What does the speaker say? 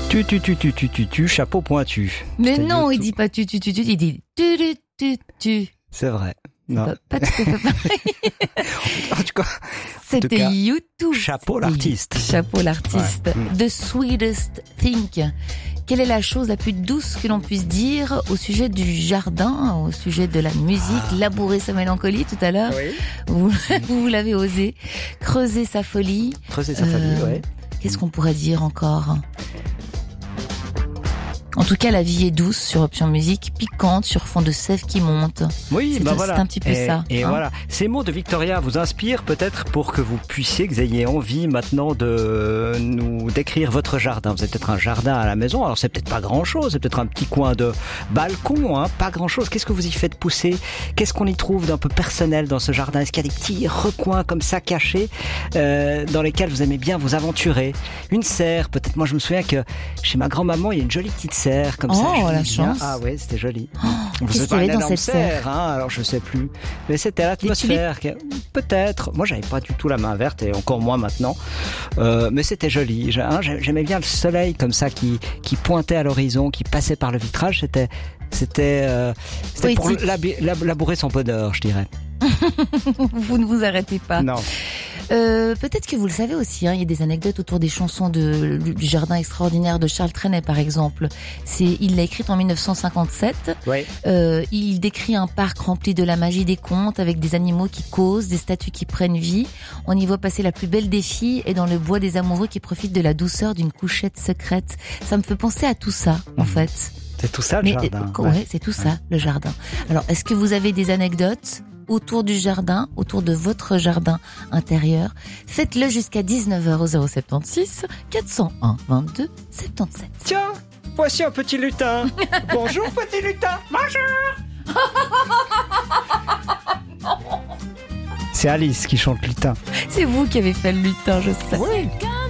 Chapeau pointu. Mais C'était non, YouTube. il dit pas tu, il dit tu. C'est vrai. C'est Non. pas tout à fait pareil. En tout cas, C'était cas, YouTube. chapeau l'artiste. Chapeau l'artiste. Ouais. The sweetest thing. Quelle est la chose la plus douce que l'on puisse dire au sujet du jardin, au sujet de la musique, labourer sa mélancolie tout à l'heure? Oui. Vous l'avez osé. Creuser sa folie. Creuser sa famille, ouais. Qu'est-ce qu'on pourrait dire encore? En tout cas, la vie est douce sur Option Musique, piquante sur fond de sève qui monte. Oui, C'est voilà. un petit peu ça. Et hein. voilà. Ces mots de Victoria vous inspirent peut-être pour que vous puissiez, que vous ayez envie maintenant de nous décrire votre jardin. Vous avez peut-être un jardin à la maison. Alors c'est peut-être pas grand-chose. C'est peut-être un petit coin de balcon, hein. Pas grand-chose. Qu'est-ce que vous y faites pousser? Qu'est-ce qu'on y trouve d'un peu personnel dans ce jardin? Est-ce qu'il y a des petits recoins comme ça cachés dans lesquels vous aimez bien vous aventurer? Une serre, peut-être. Moi, je me souviens que chez ma grand-maman, il y a une jolie petite serre comme ça. Oh, la bien. chance. Ah ouais, c'était joli. Qu'est-ce qu'il y avait dans cette serre? Hein, alors je sais plus. Mais c'était l'atmosphère. Peut-être. Moi, j'avais pas du tout la main verte et encore moins maintenant. Mais c'était joli. J'aimais bien le soleil comme ça qui pointait à l'horizon, qui passait par le vitrage. C'était pour labourer son bonheur, je dirais. Vous ne vous arrêtez pas. Non. Peut-être que vous le savez aussi, hein, il y a des anecdotes autour des chansons du Jardin extraordinaire de Charles Trenet, par exemple. Il l'a écrite en 1957. Oui. Il décrit un parc rempli de la magie des contes, avec des animaux qui causent, des statues qui prennent vie. On y voit passer la plus belle des filles et dans le bois des amoureux qui profitent de la douceur d'une couchette secrète. Ça me fait penser à tout ça, en fait. C'est tout ça, le jardin. Ouais, c'est tout ça, le jardin. Alors, est-ce que vous avez des anecdotes autour du jardin, autour de votre jardin intérieur? Faites-le jusqu'à 19h au 076 401 22 77. Tiens, voici un petit lutin. Bonjour, petit lutin. Bonjour. C'est Alice qui chante lutin. C'est vous qui avez fait le lutin, je sais. Oui.